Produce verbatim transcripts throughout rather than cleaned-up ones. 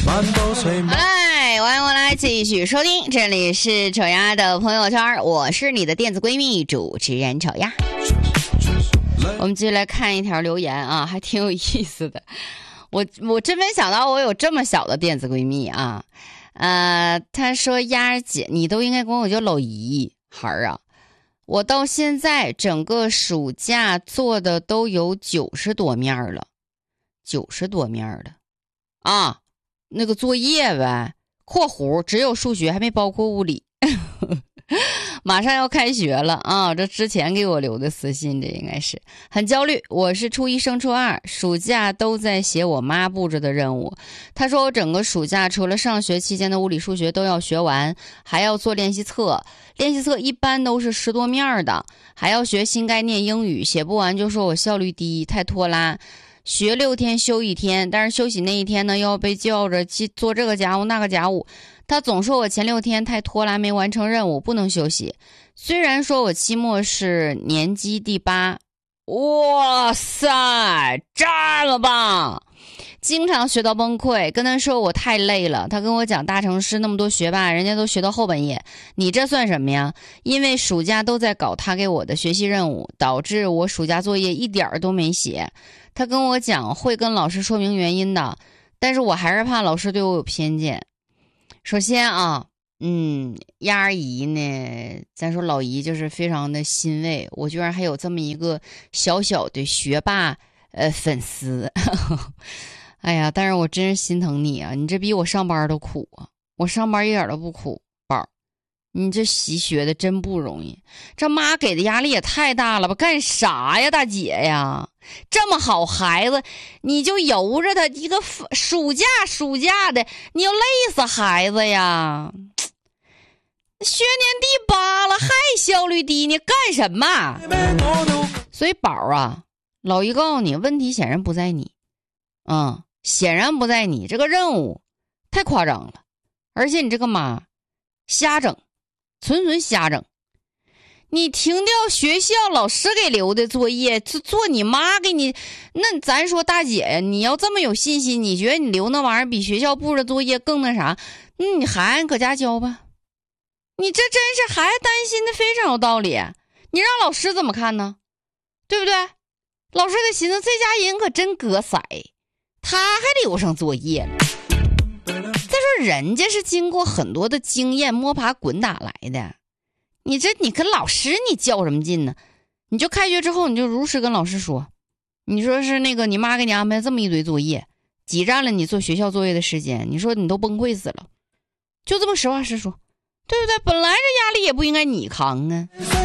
来，欢迎我来继续收听，这里是丑丫的朋友圈，我是你的电子闺蜜主持人丑丫。我们继续来看一条留言啊，还挺有意思的。我我真没想到我有这么小的电子闺蜜啊。呃，她说丫姐，你都应该管我叫老姨孩儿啊。我到现在整个暑假做的都有九十多面了，九十多面了啊。那个作业呗，括弧只有数学还没包括物理。马上要开学了啊，这之前给我留的私信，这应该是很焦虑。我是初一升初二，暑假都在写我妈布置的任务。她说我整个暑假除了上学期间的物理数学都要学完，还要做练习册，练习册一般都是十多面的，还要学新概念英语，写不完就说我效率低，太拖拉。学六天休一天，但是休息那一天呢，要被叫着去做这个家务那个家务。他总说我前六天太拖拉，没完成任务，不能休息。虽然说我期末是年级第八，哇塞，这么棒！经常学到崩溃，跟他说我太累了。他跟我讲大城市那么多学霸，人家都学到后半夜，你这算什么呀？因为暑假都在搞他给我的学习任务，导致我暑假作业一点都没写。他跟我讲会跟老师说明原因的，但是我还是怕老师对我有偏见。首先啊，嗯，丫姨呢，咱说老姨就是非常的欣慰，我居然还有这么一个小小的学霸呃粉丝。哎呀，但是我真是心疼你啊，你这比我上班都苦啊，我上班一点都不苦，宝，你这习学的真不容易，这妈给的压力也太大了吧，干啥呀大姐呀，这么好孩子你就由着他一个暑假暑假的，你要累死孩子呀，学年第八了还效率低，你干什么？所以宝啊，老姨告诉你，问题显然不在你，嗯，显然不在你，这个任务太夸张了，而且你这个妈瞎整，纯纯瞎整。你停掉学校老师给留的作业，做做你妈给你，那咱说大姐呀，你要这么有信心，你觉得你留那玩意儿比学校布的作业更那啥，那你孩子搁家教吧。你这真是孩子担心的非常有道理，你让老师怎么看呢？对不对？老师得寻思这家人可真格色，他还留上作业了。再说人家是经过很多的经验摸爬滚打来的，你这你跟老师你较什么劲呢？你就开学之后你就如实跟老师说，你说是那个你妈给你安排这么一堆作业，挤占了你做学校作业的时间，你说你都崩溃死了，就这么实话实说，对不对？本来这压力也不应该你扛啊。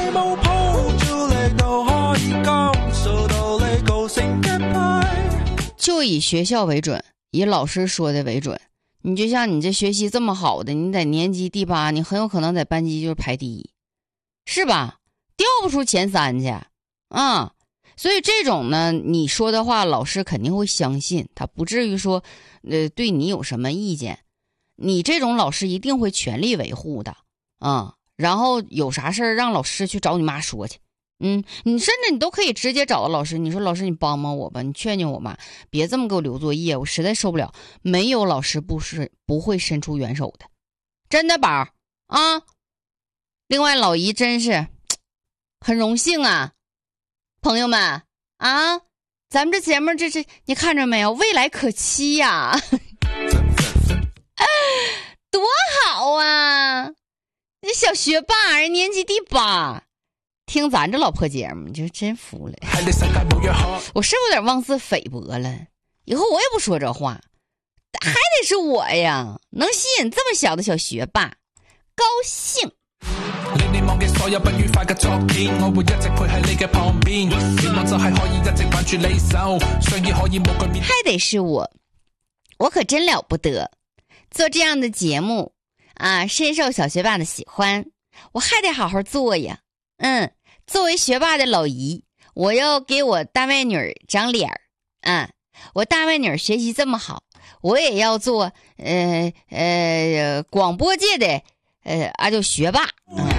就以学校为准，以老师说的为准。你就像你这学习这么好的，你在年级第八，你很有可能在班级就是排第一，是吧？掉不出前三去啊！所以这种呢，你说的话老师肯定会相信，他不至于说呃对你有什么意见。你这种老师一定会全力维护的啊！然后有啥事儿让老师去找你妈说去。嗯，你甚至你都可以直接找到老师，你说老师你帮帮我吧，你劝劝我妈，别这么给我留作业，我实在受不了。没有老师不是不会伸出援手的，真的宝啊。另外老姨真是很荣幸啊，朋友们啊，咱们这节目这是你看着没有，未来可期呀。多好啊，这小学霸人年级第八，听咱这老破节目就真服了。我是不是有点妄自菲薄了？以后我也不说这话，还得是我呀，能吸引这么小的小学霸，高兴。还得是我，我可真了不得，做这样的节目啊，深受小学霸的喜欢，我还得好好做呀。嗯，作为学霸的老姨，我要给我大外女长脸儿啊！我大外女学习这么好，我也要做呃呃广播界的呃啊就学霸。嗯，